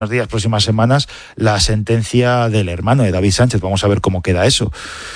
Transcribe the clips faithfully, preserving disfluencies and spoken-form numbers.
días, próximas semanas, la sentencia del hermano de David Sánchez. Vamos a ver cómo queda eso.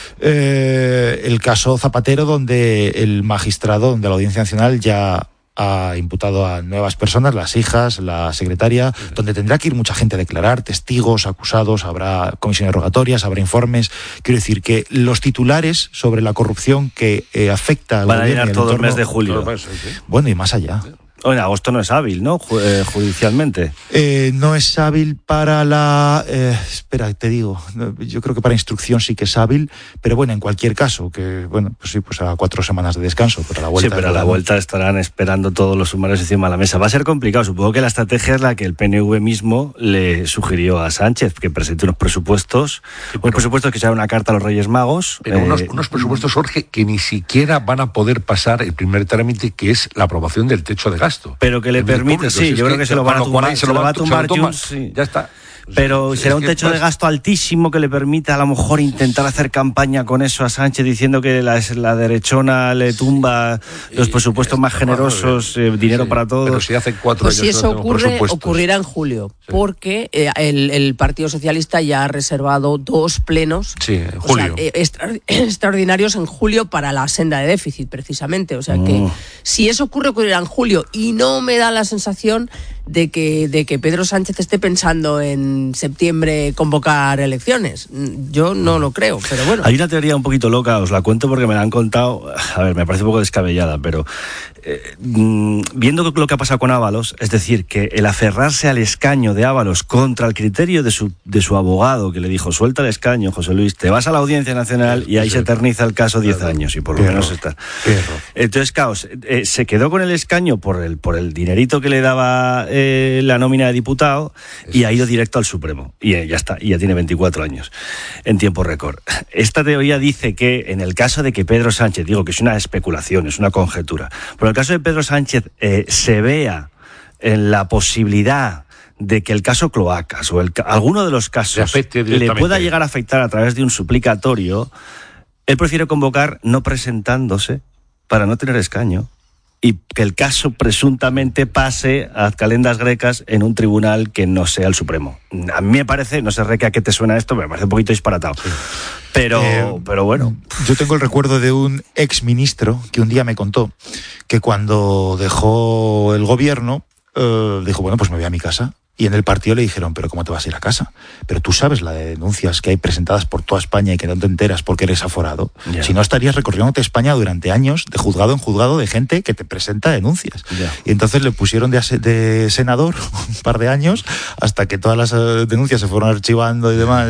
Eh, el caso Zapatero, donde el magistrado, donde la Audiencia Nacional ya ha imputado a nuevas personas, las hijas, la secretaria, donde tendrá que ir mucha gente a declarar, testigos, acusados, habrá comisiones rogatorias, habrá informes. Quiero decir que los titulares sobre la corrupción que eh, afecta al van a gobierno llenar todo el mes de julio. Bueno, y más allá. O en agosto no es hábil, ¿no? Judicialmente. Eh, no es hábil para la... Eh, espera, te digo. Yo creo que para instrucción sí que es hábil, pero bueno, en cualquier caso, que bueno, pues sí, pues a cuatro semanas de descanso, pero a la vuelta... Sí, pero a la vuelta estarán esperando todos los sumarios encima de la mesa. Va a ser complicado. Supongo que la estrategia es la que el P N V mismo le sugirió a Sánchez, que presente unos presupuestos, sí, unos presupuestos que sea una carta a los Reyes Magos. Pero eh, unos, unos presupuestos, Jorge, que ni siquiera van a poder pasar el primer trámite, que es la aprobación del techo de gasto. Pero que le permite, sí, yo creo que se lo van a tumbar, se lo va a tumbar Junts, sí. Ya está. Pero Sí, será es un que techo de gasto altísimo que le permite a lo mejor intentar hacer campaña con eso a Sánchez, diciendo que la, la derechona le tumba los presupuestos más generosos, eh, dinero sí, para todos. Pero si hace cuatro pues años si eso no ocurre, ocurrirá en julio, sí. porque eh, el, el Partido Socialista ya ha reservado dos plenos sí, en julio. O sea, eh, extra, extraordinarios en julio para la senda de déficit, precisamente. O sea mm. que si eso ocurre, ocurrirá en julio, y no me da la sensación de que, de que Pedro Sánchez esté pensando en septiembre convocar elecciones. Yo no lo creo, pero bueno. Hay una teoría un poquito loca, os la cuento porque me la han contado, a ver, me parece un poco descabellada, pero eh, viendo lo que ha pasado con Ábalos, es decir, que el aferrarse al escaño de Ábalos contra el criterio de su, de su abogado, que le dijo, suelta el escaño, José Luis, te vas a la Audiencia Nacional y ahí se eterniza el caso diez años, y por lo menos está. Entonces, Caos, eh, se quedó con el escaño por el, por el dinerito que le daba eh, la nómina de diputado y ha ido directo al Supremo. Y eh, ya está, y ya tiene veinticuatro años en tiempo récord. Esta teoría dice que en el caso de que Pedro Sánchez, digo que es una especulación, es una conjetura, pero en el caso de Pedro Sánchez eh, se vea en la posibilidad de que el caso Cloacas o el, alguno de los casos le pueda llegar a afectar a través de un suplicatorio, él prefiere convocar no presentándose para no tener escaño y que el caso presuntamente pase a calendas grecas en un tribunal que no sea el Supremo. A mí me parece, no sé, Reque, a qué te suena esto, me parece un poquito disparatado. Sí. Pero, eh, pero bueno. Yo tengo el recuerdo de un ex ministro que un día me contó que cuando dejó el gobierno, eh, dijo, bueno, pues me voy a mi casa. Y en el partido le dijeron, pero ¿cómo te vas a ir a casa? Pero tú sabes la de denuncias que hay presentadas por toda España y que no te enteras porque eres aforado. Yeah. Si no, estarías recorriéndote España durante años de juzgado en juzgado de gente que te presenta denuncias. Yeah. Y entonces le pusieron de, de senador un par de años hasta que todas las denuncias se fueron archivando y demás.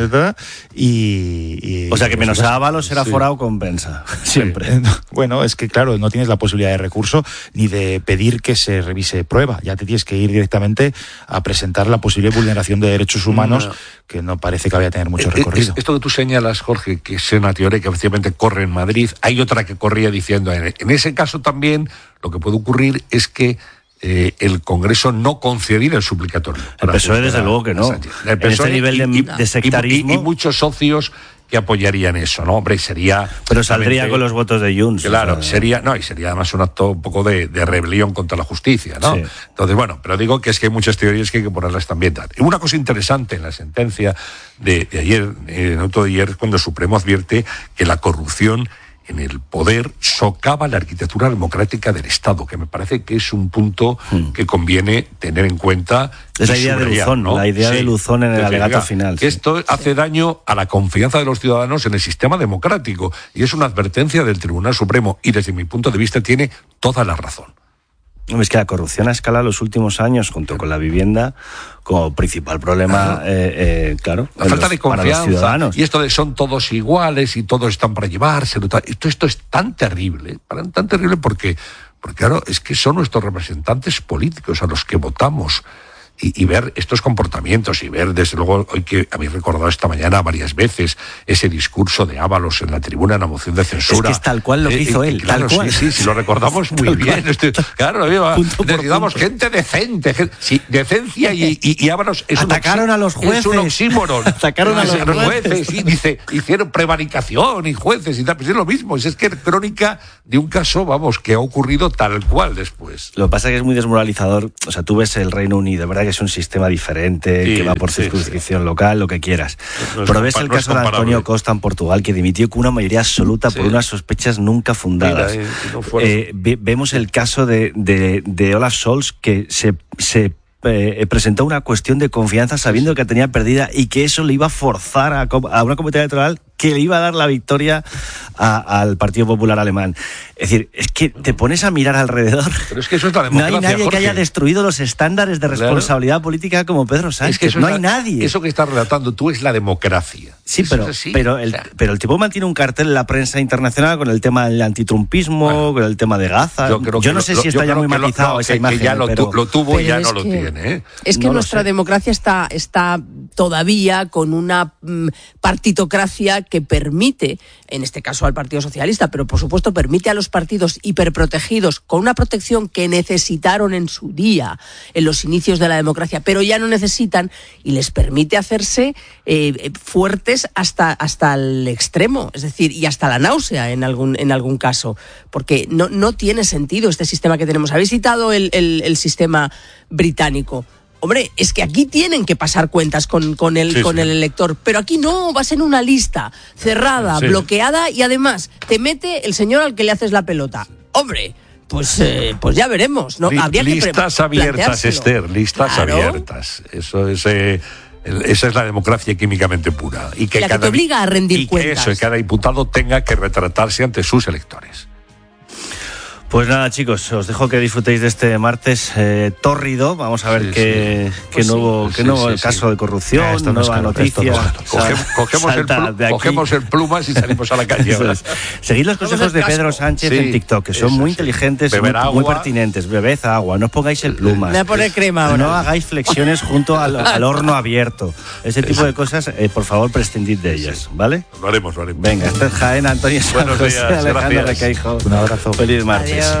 Y, y, o sea que menos a Ábalos ser aforado sí. compensa. Siempre. Bueno, es que claro, no tienes la posibilidad de recurso ni de pedir que se revise prueba. Ya te tienes que ir directamente a presentar la posible vulneración de derechos humanos, no. que no parece que vaya a tener mucho recorrido. Esto que tú señalas, Jorge, que es una teoría que efectivamente corre en Madrid, hay otra que corría diciendo, en ese caso también lo que puede ocurrir es que eh, el Congreso no concediera el suplicatorio. El P S O E desde luego que no. El P S O E, en este nivel de, y, de sectarismo. Y, y, y muchos socios que apoyarían eso, ¿no? Hombre, sería... Pero saldría con los votos de Junts. Claro, o sea... sería... No, y sería además un acto un poco de, de rebelión contra la justicia, ¿no? Sí. Entonces, bueno, pero digo que es que hay muchas teorías que hay que ponerlas también. Y una cosa interesante en la sentencia de, de ayer, en el auto de ayer, es cuando el Supremo advierte que la corrupción en el poder socava la arquitectura democrática del Estado, que me parece que es un punto hmm. que conviene tener en cuenta. Es la idea de Luzón, ¿no? La idea sí. de Luzón en el Desde alegato final. Que sí. Esto hace daño a la confianza de los ciudadanos en el sistema democrático, y es una advertencia del Tribunal Supremo, y desde mi punto de vista tiene toda la razón. Es que la corrupción ha escalado los últimos años, junto con la vivienda, como principal problema, claro, eh, eh, claro la falta los, de confianza, para los ciudadanos. Y esto de son todos iguales y todos están para llevárselo. Esto, esto es tan terrible, tan terrible porque, porque, claro, es que son nuestros representantes políticos a los que votamos. Y, y ver estos comportamientos y ver, desde luego, hoy que habéis recordado esta mañana varias veces ese discurso de Ábalos en la tribuna en la moción de censura. Es que es tal cual lo que hizo eh, él. Claro, tal cual. sí, sí, sí, lo recordamos muy bien. Este, claro, necesitamos gente decente. Gente, sí, decencia y, y, y Ábalos es Atacaron un, a los jueces. Es un oxímoron. Atacaron a los, a los jueces. jueces. Sí, dice, hicieron prevaricación y jueces y tal. Pues es lo mismo. Es que es crónica de un caso, vamos, que ha ocurrido tal cual después. Lo que pasa es que es muy desmoralizador. O sea, tú ves el Reino Unido, ¿verdad? que es un sistema diferente, sí, que va por circunscripción sí, sí. local, lo que quieras. No, no Pero ves el no caso de Antonio Costa en Portugal, que dimitió con una mayoría absoluta sí. por unas sospechas nunca fundadas. Mira, no eh, ve, vemos el caso de, de, de Olaf Scholz, que se... se Eh, presentó una cuestión de confianza sabiendo que tenía perdida y que eso le iba a forzar a, a una comité electoral que le iba a dar la victoria a, al Partido Popular Alemán. Es decir, es que te pones a mirar alrededor. Pero es que eso es la democracia, no hay nadie Jorge. que haya destruido los estándares de responsabilidad claro. política como Pedro Sánchez. Es que eso no hay la, nadie. Eso que estás relatando tú es la democracia. Sí, eso pero, es así, pero, el, o sea. pero el tipo mantiene un cartel en la prensa internacional con el tema del antitrumpismo, bueno, con el tema de Gaza. Yo, yo no sé lo, si está ya muy matizado lo, esa que, imagen. Que ya lo, pero, lo tuvo y ya no que, lo tiene. ¿eh? Es que no nuestra democracia está, está todavía con una mm, partitocracia que permite, en este caso al Partido Socialista, pero por supuesto permite a los partidos hiperprotegidos, con una protección que necesitaron en su día, en los inicios de la democracia, pero ya no necesitan, y les permite hacerse eh, fuertes hasta, hasta el extremo, es decir, y hasta la náusea en algún, en algún caso, porque no, no tiene sentido este sistema que tenemos. Habéis citado el, el, el sistema británico. Hombre, es que aquí tienen que pasar cuentas con, con, el, sí, con sí. el elector, pero aquí no, vas en una lista cerrada, sí. bloqueada, y además te mete el señor al que le haces la pelota. Hombre, pues, eh, pues ya veremos, ¿no? Habría listas que abiertas, Esther, listas claro. abiertas. Eso es... Eh... Esa es la democracia químicamente pura. Y que, la cada, que te obliga a rendir y cuentas. Que eso, y cada diputado tenga que retratarse ante sus electores. Pues nada, chicos, os dejo que disfrutéis de este martes eh, tórrido. Vamos a ver sí, qué, sí. qué pues nuevo, sí, qué nuevo sí, caso sí. de corrupción, ah, nueva no noticia. Cogemos, cogemos, el pl- cogemos el plumas y salimos a la calle. Seguid los consejos de Pedro Sánchez sí, en TikTok, que son muy inteligentes, muy, muy pertinentes. Bebed agua, no os pongáis el plumas. Me voy a poner crema ahora. No hagáis flexiones junto al, al horno abierto. Ese tipo de cosas, eh, por favor, prescindid de ellas, ¿vale? Lo haremos, lo haremos. Venga, este es Jaén, Antonio Santos, Alejandro Requeijo. Un abrazo. Feliz martes. Adiós.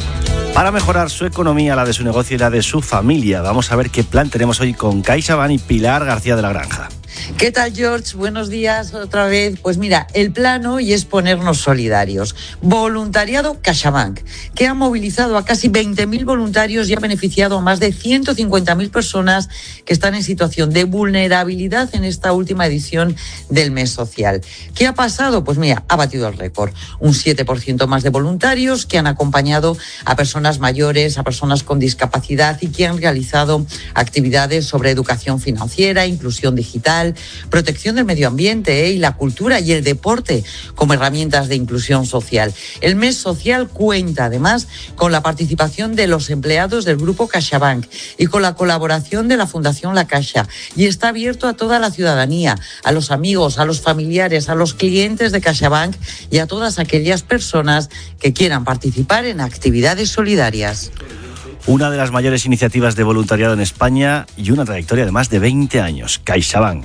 Para mejorar su economía, la de su negocio y la de su familia, vamos a ver qué plan tenemos hoy con CaixaBank y Pilar García de la Granja. ¿Qué tal, George? Buenos días otra vez. Pues mira, el plan hoy es ponernos solidarios. Voluntariado CaixaBank, que ha movilizado a casi veinte mil voluntarios y ha beneficiado a más de ciento cincuenta mil personas que están en situación de vulnerabilidad en esta última edición del mes social. ¿Qué ha pasado? Pues mira, ha batido el récord. Un siete por ciento más de voluntarios que han acompañado a personas mayores, a personas con discapacidad y que han realizado actividades sobre educación financiera, inclusión digital, protección del medio ambiente ¿eh? y la cultura y el deporte como herramientas de inclusión social. El mes social cuenta además con la participación de los empleados del grupo CaixaBank y con la colaboración de la Fundación La Caixa, y está abierto a toda la ciudadanía, a los amigos, a los familiares, a los clientes de CaixaBank y a todas aquellas personas que quieran participar en actividades solidarias. Una de las mayores iniciativas de voluntariado en España y una trayectoria de más de veinte años, CaixaBank.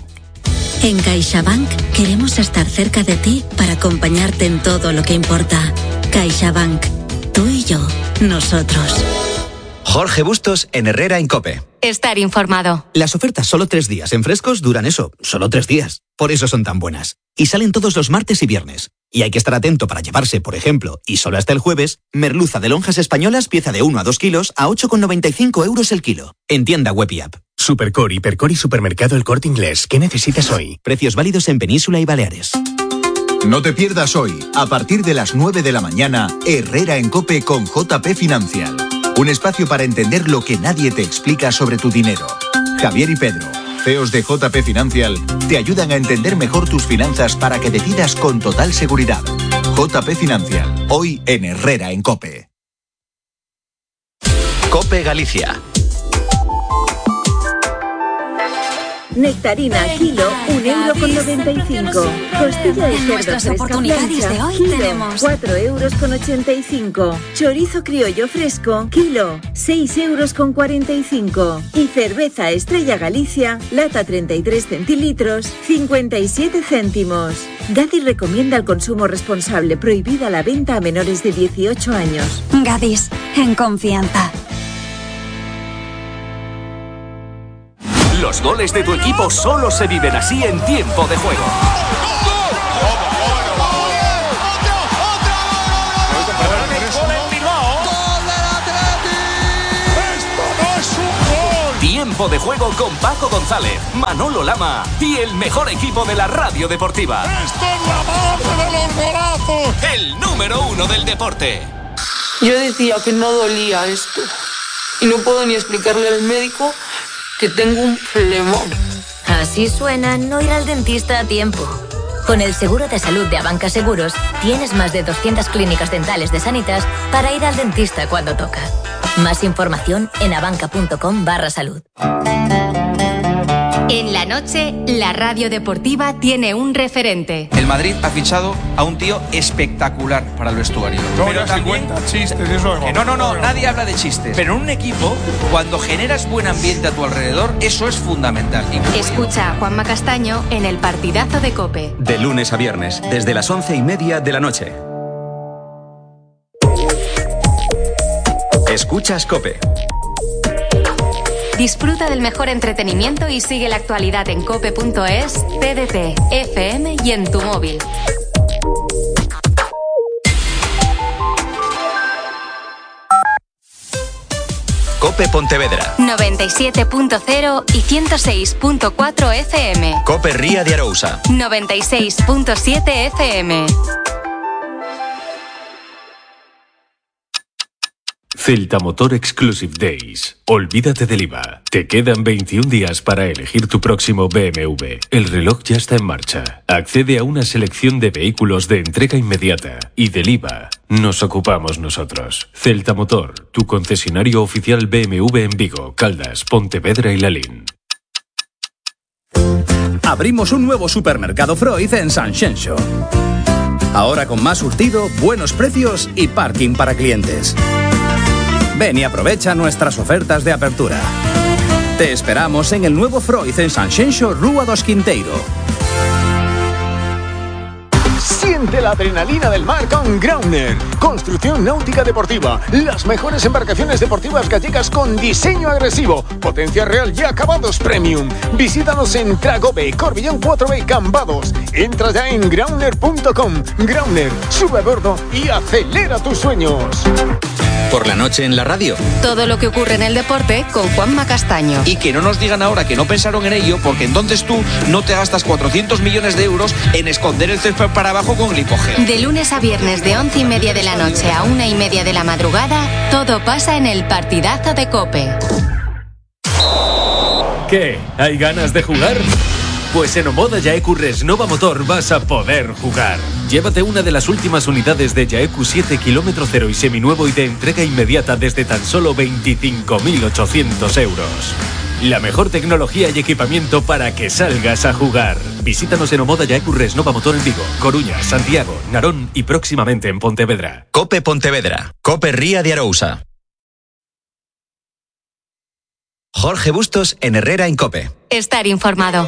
En CaixaBank queremos estar cerca de ti para acompañarte en todo lo que importa. CaixaBank, tú y yo, nosotros. Jorge Bustos en Herrera en COPE. Estar informado. Las ofertas solo tres días en frescos duran eso, solo tres días. Por eso son tan buenas. Y salen todos los martes y viernes. Y hay que estar atento para llevarse, por ejemplo, y solo hasta el jueves, merluza de lonjas españolas, pieza de uno a dos kilos, a ocho con noventa y cinco euros el kilo. En tienda web y app. Supercore, Hipercore y Supermercado El Corte Inglés. ¿Qué necesitas hoy? Precios válidos en Península y Baleares. No te pierdas hoy, a partir de las nueve de la mañana, Herrera en COPE con J P Financial. Un espacio para entender lo que nadie te explica sobre tu dinero. Javier y Pedro, C E Os de J P Financial, te ayudan a entender mejor tus finanzas para que decidas con total seguridad. J P Financial, hoy en Herrera en COPE. COPE Galicia. Nectarina kilo, un euro con noventa y cinco. Costilla de cerdo fresca plancha, de hoy kilo, tenemos cuatro euros con ochenta y cinco. Chorizo criollo fresco, kilo, seis euros con cuarenta y cinco. Y cerveza Estrella Galicia, lata treinta y tres centilitros, cincuenta y siete céntimos. Gadis recomienda el consumo responsable, prohibida la venta a menores de dieciocho años. Gadis, en confianza. Los goles de tu equipo solo se viven así en tiempo de juego. Tiempo de Juego con Paco González, Manolo Lama y el mejor equipo de la radio deportiva. ¡Esto es la base de los golazos! El número uno del deporte. Yo decía que no dolía esto y no puedo ni explicarle al médico que tengo un flemón. Así suena no ir al dentista a tiempo. Con el seguro de salud de Abanca Seguros, tienes más de doscientas clínicas dentales de Sanitas para ir al dentista cuando toca. Más información en abanca.com barra salud. En la noche, la radio deportiva tiene un referente. El Madrid ha fichado a un tío espectacular para el vestuario. No, pero también cuenta chistes, eso que no, no, no, nadie habla de chistes. Pero en un equipo, cuando generas buen ambiente a tu alrededor, eso es fundamental. Escucha a Juanma Castaño en el partidazo de COPE. De lunes a viernes, desde las once y media de la noche. Escuchas COPE. Disfruta del mejor entretenimiento y sigue la actualidad en cope punto es, T D T, F M y en tu móvil. COPE Pontevedra noventa y siete punto cero y ciento seis punto cuatro F M. COPE Ría de Arousa noventa y seis punto siete F M. Celta Motor Exclusive Days. Olvídate del I V A. Te quedan veintiún días para elegir tu próximo B M W. El reloj ya está en marcha. Accede a una selección de vehículos de entrega inmediata. Y del I V A nos ocupamos nosotros. Celta Motor, tu concesionario oficial B M W en Vigo, Caldas, Pontevedra y Lalín. Abrimos un nuevo supermercado Freud en Sanxenxo. Ahora con más surtido, buenos precios y parking para clientes. Ven y aprovecha nuestras ofertas de apertura. Te esperamos en el nuevo Freud en Sanxenxo, Rúa dos Quinteiro. Siente la adrenalina del mar con Grauner. Construcción náutica deportiva. Las mejores embarcaciones deportivas gallegas con diseño agresivo, potencia real y acabados premium. Visítanos en Tragobe, Corbillón cuatro B, Cambados. Entra ya en grauner punto com. Grauner, sube a bordo y acelera tus sueños. Por la noche en la radio. Todo lo que ocurre en el deporte con Juanma Castaño. Y que no nos digan ahora que no pensaron en ello, porque entonces tú no te gastas cuatrocientos millones de euros en esconder el césped para abajo con glipogeo. De lunes a viernes de once y media de la noche a una y media de la madrugada, todo pasa en el partidazo de COPE. ¿Qué? ¿Hay ganas de jugar? Pues en Omoda Yaeku Resnova Motor vas a poder jugar. Llévate una de las últimas unidades de Yaeku siete kilómetro cero y seminuevo y de entrega inmediata desde tan solo veinticinco mil ochocientos euros. La mejor tecnología y equipamiento para que salgas a jugar. Visítanos en Omoda Yaeku Resnova Motor en Vigo, Coruña, Santiago, Narón y próximamente en Pontevedra. COPE Pontevedra. COPE Ría de Arousa. Jorge Bustos en Herrera en COPE. Estar informado.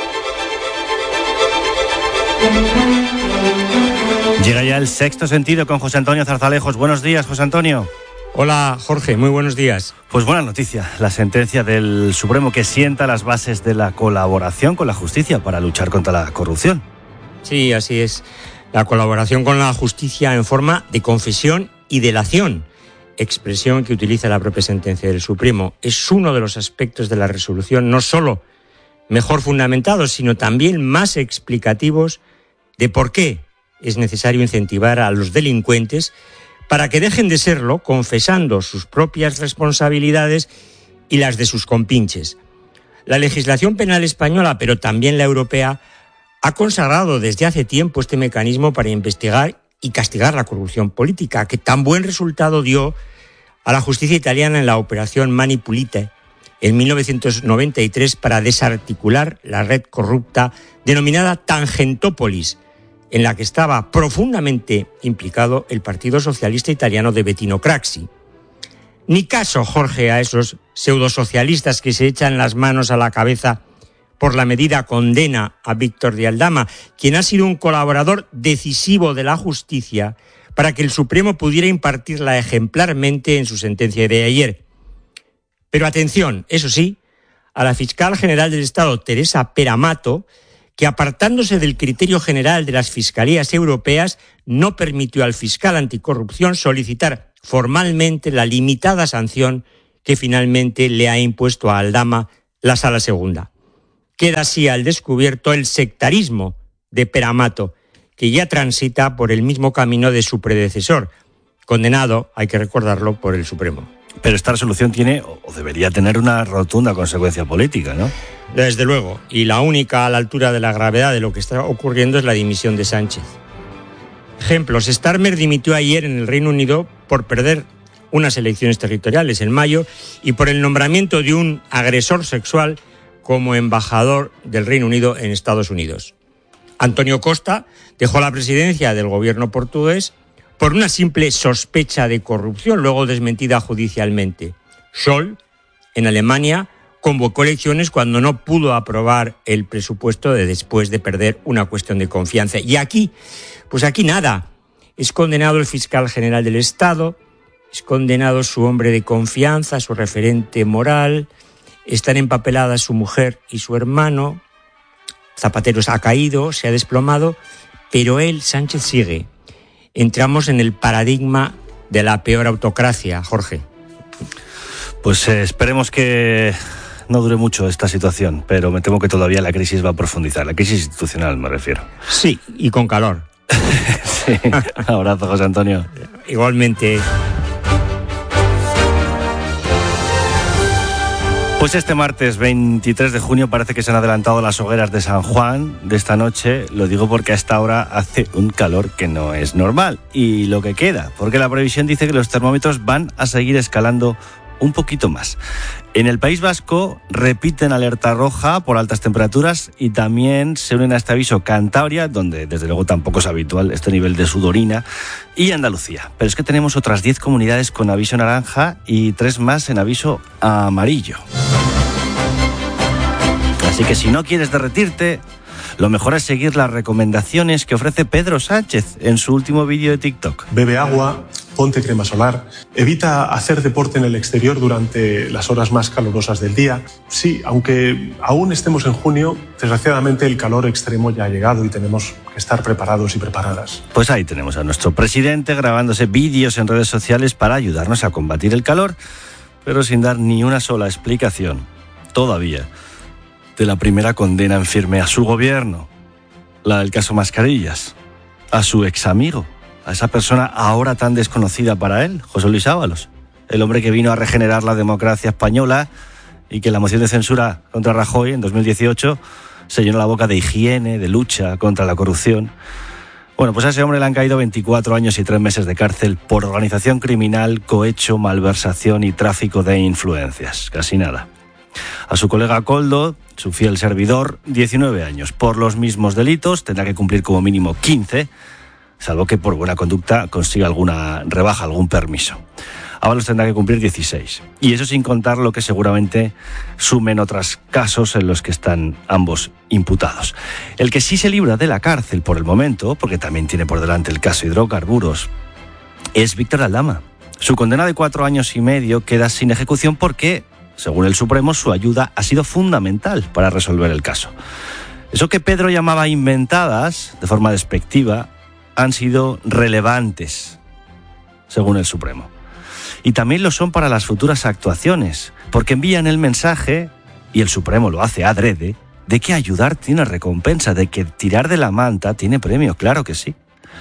Llega ya el Sexto Sentido con José Antonio Zarzalejos. Buenos días, José Antonio. Hola, Jorge, muy buenos días. Pues buena noticia, la sentencia del Supremo que sienta las bases de la colaboración con la justicia para luchar contra la corrupción. Sí, así es. La colaboración con la justicia en forma de confesión y delación, expresión que utiliza la propia sentencia del Supremo. Es uno de los aspectos de la resolución, no solo mejor fundamentados, sino también más explicativos de por qué es necesario incentivar a los delincuentes para que dejen de serlo confesando sus propias responsabilidades y las de sus compinches. La legislación penal española, pero también la europea, ha consagrado desde hace tiempo este mecanismo para investigar y castigar la corrupción política, que tan buen resultado dio a la justicia italiana en la operación Mani Pulite en mil novecientos noventa y tres para desarticular la red corrupta denominada Tangentópolis, en la que estaba profundamente implicado el Partido Socialista Italiano de Bettino Craxi. Ni caso, Jorge, a esos pseudosocialistas que se echan las manos a la cabeza por la medida condena a Víctor de Aldama, quien ha sido un colaborador decisivo de la justicia para que el Supremo pudiera impartirla ejemplarmente en su sentencia de ayer. Pero atención, eso sí, a la fiscal general del Estado, Teresa Peramato, que apartándose del criterio general de las fiscalías europeas, no permitió al fiscal anticorrupción solicitar formalmente la limitada sanción que finalmente le ha impuesto a Aldama la Sala Segunda. Queda así al descubierto el sectarismo de Peramato, que ya transita por el mismo camino de su predecesor, condenado, hay que recordarlo, por el Supremo. Pero esta resolución tiene, o debería tener, una rotunda consecuencia política, ¿no? Desde luego, y la única a la altura de la gravedad de lo que está ocurriendo es la dimisión de Sánchez. Ejemplos, Starmer dimitió ayer en el Reino Unido por perder unas elecciones territoriales en mayo y por el nombramiento de un agresor sexual como embajador del Reino Unido en Estados Unidos. Antonio Costa dejó la presidencia del gobierno portugués por una simple sospecha de corrupción, luego desmentida judicialmente. Scholz, en Alemania, convocó elecciones cuando no pudo aprobar el presupuesto de después de perder una cuestión de confianza. Y aquí, pues aquí nada. Es condenado el fiscal general del Estado, es condenado su hombre de confianza, su referente moral, están empapeladas su mujer y su hermano. Zapatero ha caído, se ha desplomado, pero él, Sánchez, sigue. Entramos en el paradigma de la peor autocracia, Jorge. Pues eh, esperemos que no dure mucho esta situación, pero me temo que todavía la crisis va a profundizar, la crisis institucional me refiero. Sí, y con calor. Sí, un abrazo, José Antonio. Igualmente. Pues este martes veintitrés de junio parece que se han adelantado las hogueras de San Juan de esta noche. Lo digo porque a esta hora hace un calor que no es normal. Y lo que queda, porque la previsión dice que los termómetros van a seguir escalando un poquito más. En el País Vasco repiten alerta roja por altas temperaturas y también se unen a este aviso Cantabria, donde desde luego tampoco es habitual este nivel de sudorina, y Andalucía. Pero es que tenemos otras diez comunidades con aviso naranja y tres más en aviso amarillo. Así que si no quieres derretirte, lo mejor es seguir las recomendaciones que ofrece Pedro Sánchez en su último vídeo de TikTok. Bebe agua, ponte crema solar, evita hacer deporte en el exterior durante las horas más calurosas del día. Sí, aunque aún estemos en junio, desgraciadamente el calor extremo ya ha llegado y tenemos que estar preparados y preparadas. Pues ahí tenemos a nuestro presidente grabándose vídeos en redes sociales para ayudarnos a combatir el calor, pero sin dar ni una sola explicación, todavía, de la primera condena en firme a su gobierno, la del caso Mascarillas, a su ex amigo, a esa persona ahora tan desconocida para él, José Luis Ábalos, el hombre que vino a regenerar la democracia española y que en la moción de censura contra Rajoy en dos mil dieciocho se llenó la boca de higiene, de lucha contra la corrupción. Bueno, pues a ese hombre le han caído veinticuatro años y tres meses de cárcel por organización criminal, cohecho, malversación y tráfico de influencias. Casi nada. A su colega Koldo, su fiel servidor, diecinueve años. Por los mismos delitos tendrá que cumplir como mínimo quince, salvo que por buena conducta consiga alguna rebaja, algún permiso. Ábalos tendrá que cumplir dieciséis. Y eso sin contar lo que seguramente sumen otros casos en los que están ambos imputados. El que sí se libra de la cárcel por el momento, porque también tiene por delante el caso hidrocarburos, es Víctor Aldama. Su condena de cuatro años y medio queda sin ejecución porque, según el Supremo, su ayuda ha sido fundamental para resolver el caso. Eso que Pedro llamaba inventadas, de forma despectiva, han sido relevantes, según el Supremo. Y también lo son para las futuras actuaciones, porque envían el mensaje, y el Supremo lo hace adrede, de que ayudar tiene recompensa, de que tirar de la manta tiene premio, claro que sí.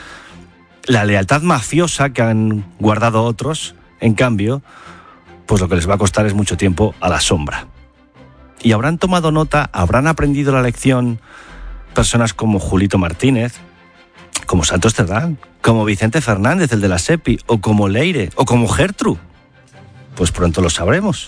La lealtad mafiosa que han guardado otros, en cambio, pues lo que les va a costar es mucho tiempo a la sombra. Y habrán tomado nota, habrán aprendido la lección personas como Julito Martínez, como Santos Cerdán, como Vicente Fernández, el de la SEPI, o como Leire, o como Gertrude. Pues pronto lo sabremos.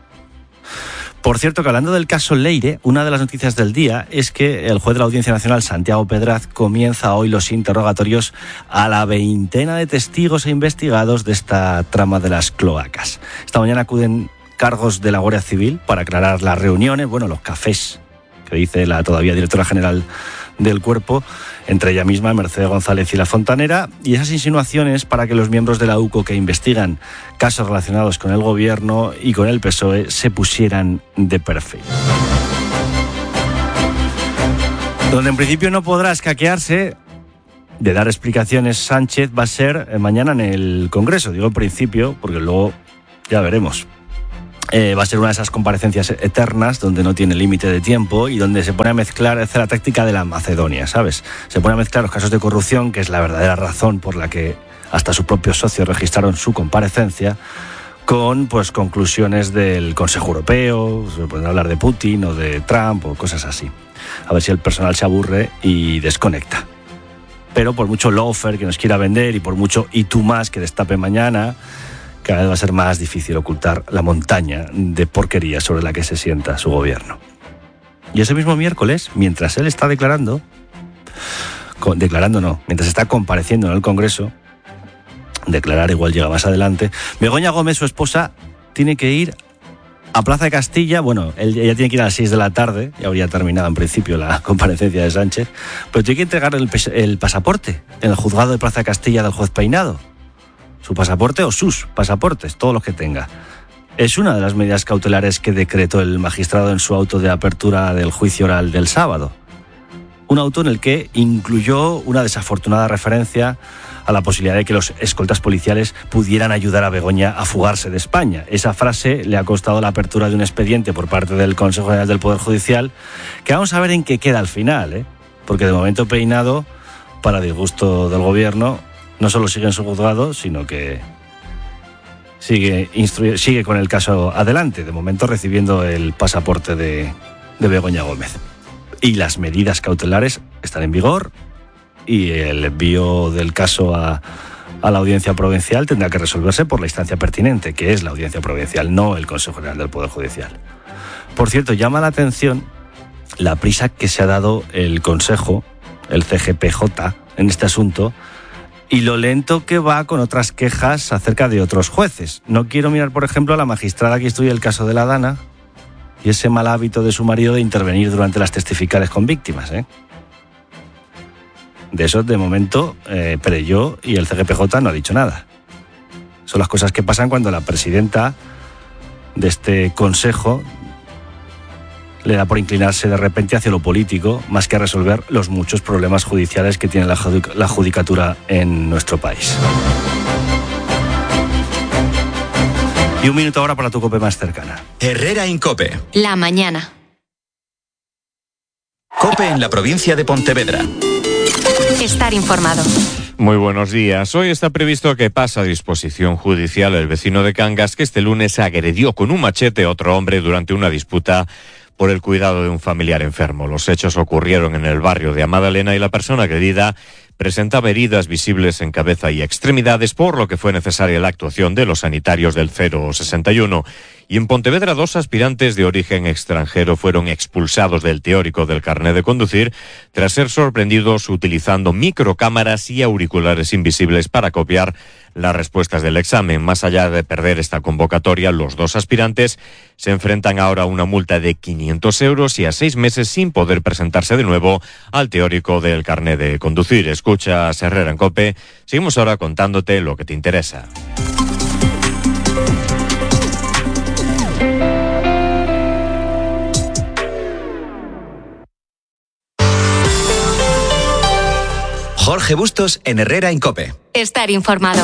Por cierto, que hablando del caso Leire, una de las noticias del día es que el juez de la Audiencia Nacional, Santiago Pedraz, comienza hoy los interrogatorios a la veintena de testigos e investigados de esta trama de las cloacas. Esta mañana acuden cargos de la Guardia Civil para aclarar las reuniones, bueno, los cafés, que dice la todavía directora general del Cuerpo, entre ella misma, Mercedes González y La Fontanera, y esas insinuaciones para que los miembros de la U C O que investigan casos relacionados con el gobierno y con el P S O E se pusieran de perfil. Donde en principio no podrá escaquearse de dar explicaciones Sánchez va a ser mañana en el Congreso. Digo en principio porque luego ya veremos. Eh, va a ser una de esas comparecencias eternas donde no tiene límite de tiempo y donde se pone a mezclar, hace la táctica de la Macedonia, ¿sabes? Se pone a mezclar los casos de corrupción, que es la verdadera razón por la que hasta sus propios socios registraron su comparecencia, con pues conclusiones del Consejo Europeo. Se pueden hablar de Putin o de Trump o cosas así. A ver si el personal se aburre y desconecta. Pero por mucho loafer que nos quiera vender y por mucho y tú más que destape mañana, cada vez va a ser más difícil ocultar la montaña de porquería sobre la que se sienta su gobierno. Y ese mismo miércoles, mientras él está declarando, con, declarando no, mientras está compareciendo en el Congreso, declarar igual llega más adelante, Begoña Gómez, su esposa, tiene que ir a Plaza de Castilla. Bueno, ella tiene que ir a las seis de la tarde, ya habría terminado en principio la comparecencia de Sánchez, pero tiene que entregar el, el pasaporte en el juzgado de Plaza de Castilla del juez Peinado. Su pasaporte o sus pasaportes, todos los que tenga. Es una de las medidas cautelares que decretó el magistrado en su auto de apertura del juicio oral del sábado. Un auto en el que incluyó una desafortunada referencia a la posibilidad de que los escoltas policiales pudieran ayudar a Begoña a fugarse de España. Esa frase le ha costado la apertura de un expediente por parte del Consejo General del Poder Judicial, que vamos a ver en qué queda al final, ¿eh? Porque de momento Peinado, para disgusto del gobierno, no solo sigue en su juzgado, sino que sigue, instru- sigue con el caso adelante, de momento recibiendo el pasaporte de, de Begoña Gómez. Y las medidas cautelares están en vigor y el envío del caso a, a la Audiencia Provincial tendrá que resolverse por la instancia pertinente, que es la Audiencia Provincial, no el Consejo General del Poder Judicial. Por cierto, llama la atención la prisa que se ha dado el Consejo, el C G P J, en este asunto, y lo lento que va con otras quejas acerca de otros jueces. No quiero mirar, por ejemplo, a la magistrada que instruye el caso de la Dana y ese mal hábito de su marido de intervenir durante las testificales con víctimas, ¿eh? De eso, de momento, eh, Perelló y el C G P J no ha dicho nada. Son las cosas que pasan cuando la presidenta de este consejo le da por inclinarse de repente hacia lo político, más que a resolver los muchos problemas judiciales que tiene la, judic- la judicatura en nuestro país. Y un minuto ahora para tu COPE más cercana. Herrera Incope. La mañana. COPE en la provincia de Pontevedra. Estar informado. Muy buenos días. Hoy está previsto que pase a disposición judicial el vecino de Cangas que este lunes agredió con un machete a otro hombre durante una disputa por el cuidado de un familiar enfermo. Los hechos ocurrieron en el barrio de Amadalena y la persona agredida presentaba heridas visibles en cabeza y extremidades, por lo que fue necesaria la actuación de los sanitarios del cero sesenta y uno. Y en Pontevedra, dos aspirantes de origen extranjero fueron expulsados del teórico del carnet de conducir tras ser sorprendidos utilizando microcámaras y auriculares invisibles para copiar las respuestas del examen. Más allá de perder esta convocatoria, los dos aspirantes se enfrentan ahora a una multa de quinientos euros y a seis meses sin poder presentarse de nuevo al teórico del carnet de conducir. Escuchas Herrera en COPE. Seguimos ahora contándote lo que te interesa. Jorge Bustos en Herrera en COPE. Estar informado.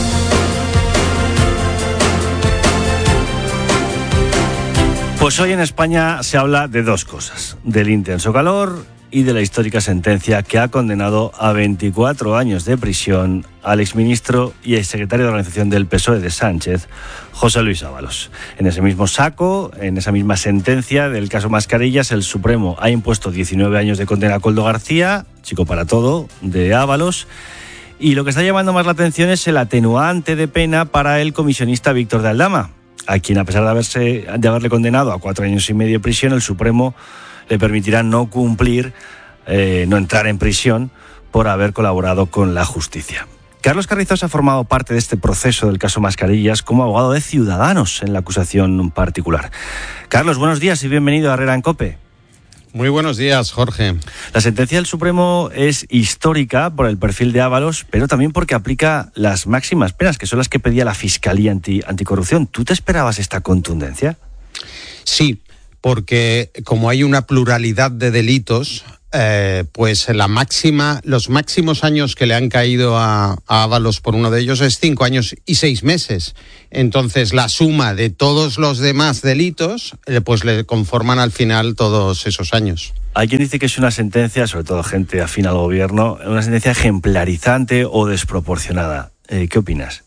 Pues hoy en España se habla de dos cosas: del intenso calor y de la histórica sentencia que ha condenado a veinticuatro años de prisión al exministro y exsecretario de Organización del P S O E de Sánchez, José Luis Ábalos. En ese mismo saco, en esa misma sentencia del caso Mascarillas, el Supremo ha impuesto diecinueve años de condena a Koldo García, chico para todo, de Ábalos. Y lo que está llamando más la atención es el atenuante de pena para el comisionista Víctor de Aldama, a quien, a pesar de, haberse, de haberle condenado a cuatro años y medio de prisión, el Supremo le permitirá no cumplir, eh, no entrar en prisión por haber colaborado con la justicia. Carlos Carrizosa ha formado parte de este proceso del caso Mascarillas como abogado de Ciudadanos en la acusación particular. Carlos, buenos días y bienvenido a Herrera en COPE. Muy buenos días, Jorge. La sentencia del Supremo es histórica por el perfil de Ábalos, pero también porque aplica las máximas penas, que son las que pedía la Fiscalía anti, Anticorrupción. ¿Tú te esperabas esta contundencia? Sí, porque como hay una pluralidad de delitos, eh, pues la máxima, los máximos años que le han caído a, a Ábalos por uno de ellos es cinco años y seis meses. Entonces la suma de todos los demás delitos, eh, pues le conforman al final todos esos años. Hay quien dice que es una sentencia, sobre todo gente afín al gobierno, una sentencia ejemplarizante o desproporcionada. Eh, ¿Qué opinas?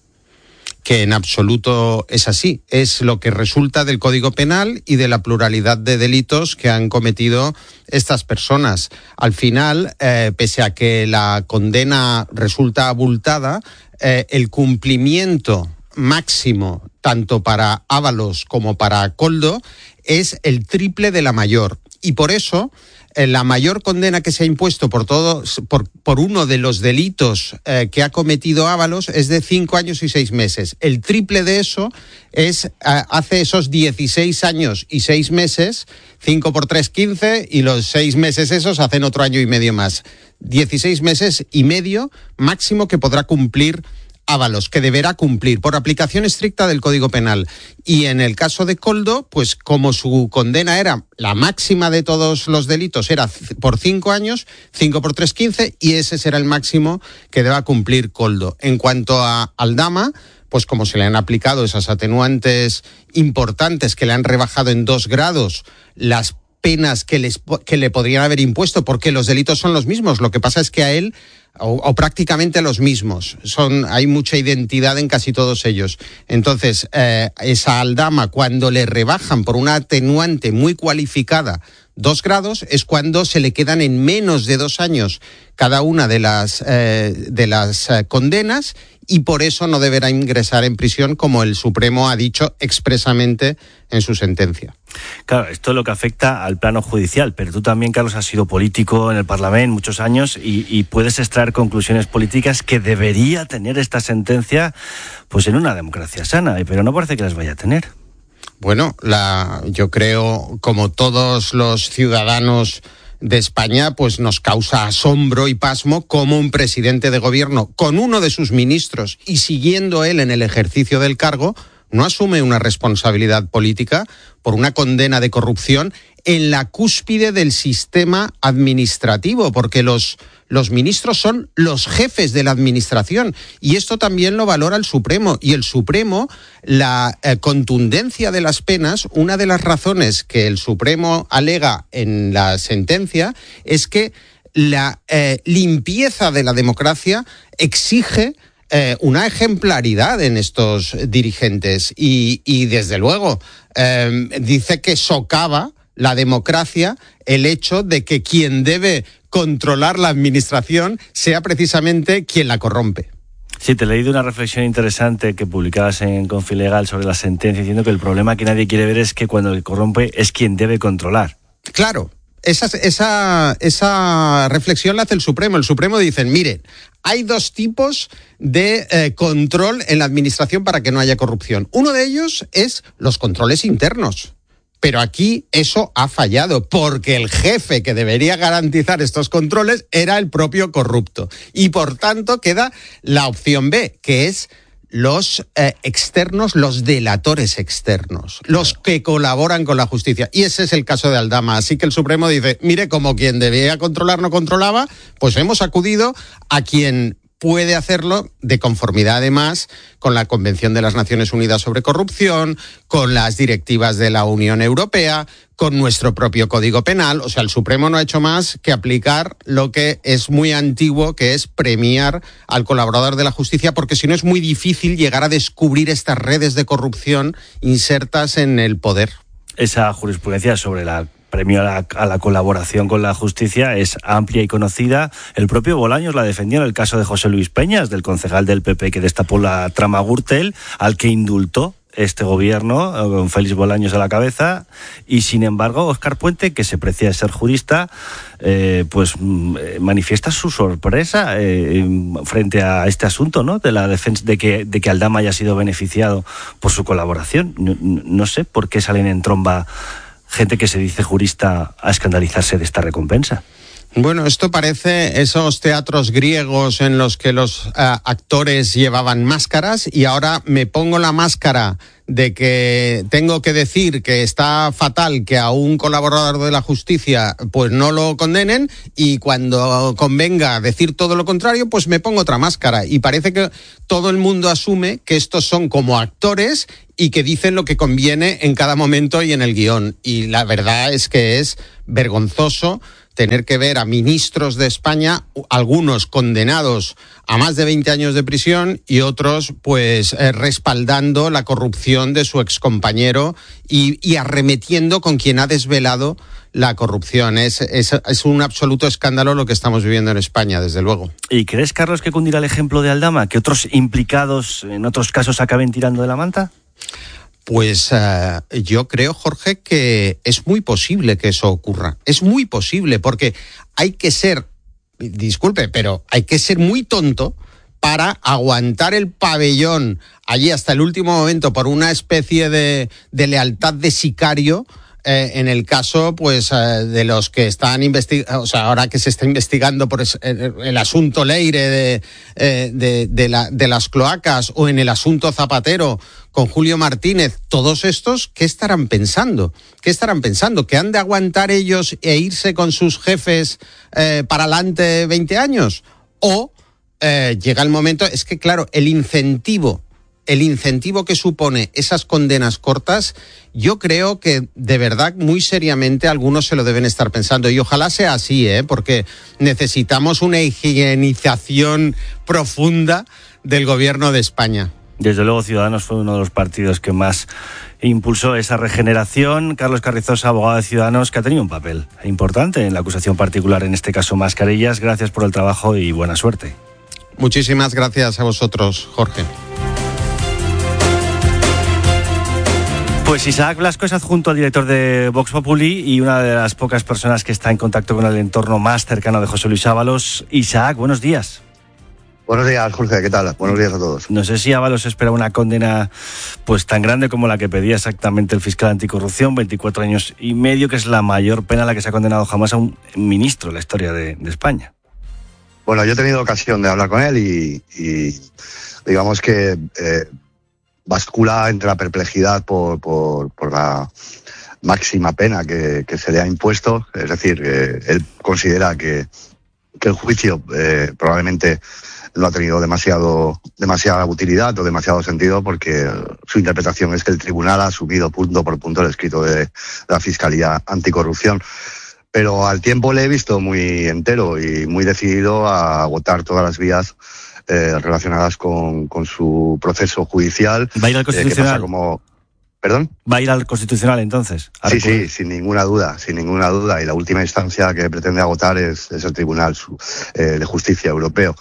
Que en absoluto es así. Es lo que resulta del Código Penal y de la pluralidad de delitos que han cometido estas personas. Al final, eh, pese a que la condena resulta abultada, eh, el cumplimiento máximo, tanto para Ábalos como para Koldo, es el triple de la mayor. Y por eso, eh, la mayor condena que se ha impuesto por todos, por, por uno de los delitos eh, que ha cometido Ábalos es de cinco años y seis meses. El triple de eso es, eh, hace esos dieciséis años y seis meses, cinco por tres, quince, y los seis meses esos hacen otro año y medio más. dieciséis meses y medio máximo que podrá cumplir Ábalos, que deberá cumplir por aplicación estricta del Código Penal. Y en el caso de Koldo, pues como su condena era la máxima de todos los delitos, era por cinco años, cinco por tres, quince, y ese será el máximo que deba cumplir Koldo. En cuanto a Aldama, pues como se le han aplicado esas atenuantes importantes que le han rebajado en dos grados las penas que, les, que le podrían haber impuesto, porque los delitos son los mismos. Lo que pasa es que a él, o, o prácticamente los mismos, son, hay mucha identidad en casi todos ellos. Entonces, eh, esa Aldama, cuando le rebajan por una atenuante muy cualificada dos grados, es cuando se le quedan en menos de dos años cada una de las, eh, de las eh, condenas, y por eso no deberá ingresar en prisión, como el Supremo ha dicho expresamente en su sentencia. Claro, esto es lo que afecta al plano judicial, pero tú también, Carlos, has sido político en el Parlamento muchos años y, y puedes extraer conclusiones políticas que debería tener esta sentencia, pues en una democracia sana, pero no parece que las vaya a tener. Bueno, la, yo creo, como todos los ciudadanos de España, pues nos causa asombro y pasmo cómo un presidente de gobierno, con uno de sus ministros y siguiendo él en el ejercicio del cargo, no asume una responsabilidad política por una condena de corrupción en la cúspide del sistema administrativo, porque los, los ministros son los jefes de la administración, y esto también lo valora el Supremo. Y el Supremo, la eh, contundencia de las penas, una de las razones que el Supremo alega en la sentencia es que la eh, limpieza de la democracia exige Eh, una ejemplaridad en estos dirigentes y, y desde luego, eh, dice que socava la democracia el hecho de que quien debe controlar la administración sea precisamente quien la corrompe. Sí, te he leído una reflexión interesante que publicabas en Confilegal sobre la sentencia, diciendo que el problema que nadie quiere ver es que cuando el corrompe es quien debe controlar. Claro. Esa, esa, esa reflexión la hace el Supremo. El Supremo dice, miren, hay dos tipos de eh, control en la administración para que no haya corrupción. Uno de ellos es los controles internos. Pero aquí eso ha fallado, porque el jefe que debería garantizar estos controles era el propio corrupto. Y por tanto queda la opción B, que es los eh, externos, los delatores externos, los que colaboran con la justicia. Y ese es el caso de Aldama. Así que el Supremo dice, mire, como quien debía controlar no controlaba, pues hemos acudido a quien puede hacerlo de conformidad, además, con la Convención de las Naciones Unidas sobre Corrupción, con las directivas de la Unión Europea, con nuestro propio Código Penal. O sea, el Supremo no ha hecho más que aplicar lo que es muy antiguo, que es premiar al colaborador de la justicia, porque si no es muy difícil llegar a descubrir estas redes de corrupción insertas en el poder. Esa jurisprudencia sobre la premio a la, a la colaboración con la justicia es amplia y conocida. El propio Bolaños la defendió en el caso de José Luis Peñas, del concejal del P P que destapó la trama Gürtel, al que indultó este gobierno, con Félix Bolaños a la cabeza, y sin embargo Óscar Puente, que se precia de ser jurista, eh, pues eh, manifiesta su sorpresa eh, frente a este asunto, ¿no? De la defensa, de que, de que Aldama haya sido beneficiado por su colaboración. No, no sé por qué salen en tromba gente que se dice jurista a escandalizarse de esta recompensa. Bueno, esto parece esos teatros griegos en los que los uh, actores llevaban máscaras y ahora me pongo la máscara de que tengo que decir que está fatal que a un colaborador de la justicia pues no lo condenen y cuando convenga decir todo lo contrario pues me pongo otra máscara y parece que todo el mundo asume que estos son como actores y que dicen lo que conviene en cada momento y en el guión y la verdad es que es vergonzoso tener que ver a ministros de España, algunos condenados a más de veinte años de prisión y otros pues eh, respaldando la corrupción de su excompañero y, y arremetiendo con quien ha desvelado la corrupción. Es, es, es un absoluto escándalo lo que estamos viviendo en España, desde luego. ¿Y crees, Carlos, que cundirá el ejemplo de Aldama, que otros implicados en otros casos acaben tirando de la manta? Pues uh, yo creo, Jorge, que es muy posible que eso ocurra. Es muy posible, porque hay que ser, disculpe, pero hay que ser muy tonto para aguantar el pabellón allí hasta el último momento por una especie de, de lealtad de sicario. Eh, en el caso, pues, eh, de los que están investigando, o sea, ahora que se está investigando por es, el, el asunto Leire de, eh, de, de, la, de las cloacas o en el asunto Zapatero con Julio Martínez, todos estos, ¿qué estarán pensando? ¿Qué estarán pensando? ¿Que han de aguantar ellos e irse con sus jefes eh, para adelante veinte años? ¿O eh, llega el momento, es que claro, el incentivo el incentivo que supone esas condenas cortas, yo creo que de verdad muy seriamente algunos se lo deben estar pensando y ojalá sea así, ¿eh? Porque necesitamos una higienización profunda del gobierno de España. Desde luego Ciudadanos fue uno de los partidos que más impulsó esa regeneración. Carlos Carrizosa, abogado de Ciudadanos, que ha tenido un papel importante en la acusación particular, en este caso Mascarillas. Gracias por el trabajo y buena suerte. Muchísimas gracias a vosotros, Jorge. Pues Isaac Blasco es adjunto al director de Vox Populi y una de las pocas personas que está en contacto con el entorno más cercano de José Luis Ábalos. Isaac, buenos días. Buenos días, Jorge, ¿qué tal? Buenos días a todos. No sé si Ábalos espera una condena pues tan grande como la que pedía exactamente el fiscal anticorrupción, veinticuatro años y medio, que es la mayor pena a la que se ha condenado jamás a un ministro en la historia de, de España. Bueno, yo he tenido ocasión de hablar con él y, y digamos que eh, bascula entre la perplejidad por, por, por la máxima pena que, que se le ha impuesto. Es decir, eh, él considera que, que el juicio eh, probablemente no ha tenido demasiado demasiada utilidad o demasiado sentido, porque su interpretación es que el tribunal ha asumido punto por punto el escrito de la Fiscalía Anticorrupción. Pero al tiempo le he visto muy entero y muy decidido a agotar todas las vías eh, relacionadas con, con su proceso judicial. ¿Va a ir al Constitucional? Eh, que pasa como... ¿Perdón? ¿Va a ir al Constitucional entonces? Sí, sí, sin ninguna duda, sin ninguna duda. Y la última instancia que pretende agotar es, es el Tribunal eh, de Justicia Europeo.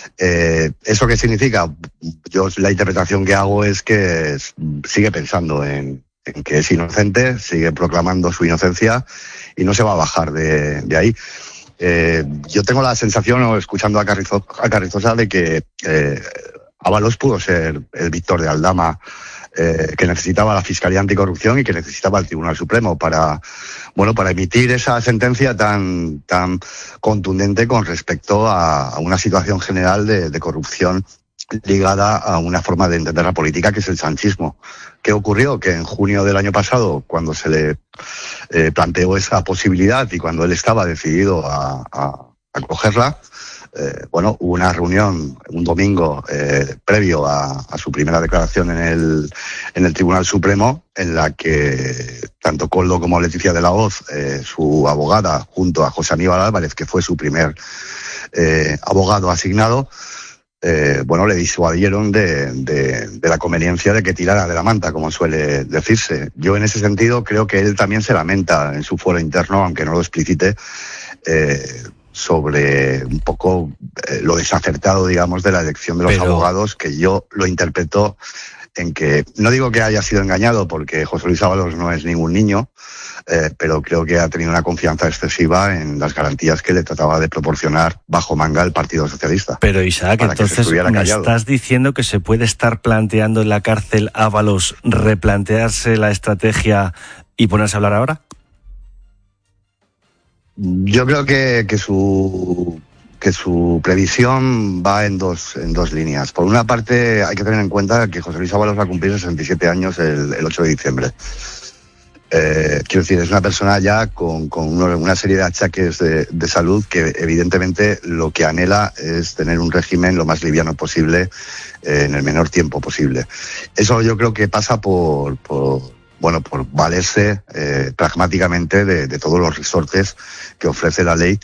Eh, ¿Eso qué significa? Yo la interpretación que hago es que es, sigue pensando en, en que es inocente, sigue proclamando su inocencia y no se va a bajar de, de ahí. Eh, yo tengo la sensación, escuchando a, Carrizo, a Carrizosa, de que eh, Ábalos pudo ser el Víctor de Aldama eh, que necesitaba la Fiscalía Anticorrupción y que necesitaba el Tribunal Supremo para, bueno, para emitir esa sentencia tan, tan contundente con respecto a, a una situación general de, de corrupción ligada a una forma de entender la política que es el sanchismo. ¿Qué ocurrió? Que en junio del año pasado, cuando se le eh, planteó esa posibilidad y cuando él estaba decidido a, a, a cogerla, eh, bueno, hubo una reunión un domingo eh, previo a, a su primera declaración en el, en el Tribunal Supremo, en la que tanto Koldo como Leticia de la Hoz, eh, su abogada, junto a José Aníbal Álvarez, que fue su primer eh, abogado asignado, Eh, bueno, le disuadieron de, de, de la conveniencia de que tirara de la manta, como suele decirse. Yo en ese sentido creo que él también se lamenta en su foro interno, aunque no lo explicite, eh, sobre un poco eh, lo desacertado, digamos, de la elección de los Pero... abogados, que yo lo interpreto en que, no digo que haya sido engañado, porque José Luis Ábalos no es ningún niño, Eh, pero creo que ha tenido una confianza excesiva en las garantías que le trataba de proporcionar bajo manga el Partido Socialista. Pero Isaac, entonces me estás diciendo que se puede estar planteando en la cárcel Ábalos replantearse la estrategia y ponerse a hablar ahora. Yo creo que, que su que su previsión va en dos en dos líneas. Por una parte, hay que tener en cuenta que José Luis Ábalos va a cumplir sesenta y siete años el, el ocho de diciembre. Eh, quiero decir, es una persona ya con, con una serie de achaques de, de salud que evidentemente lo que anhela es tener un régimen lo más liviano posible eh, en el menor tiempo posible. Eso yo creo que pasa por, por bueno, por valerse eh, pragmáticamente de, de todos los resortes que ofrece la ley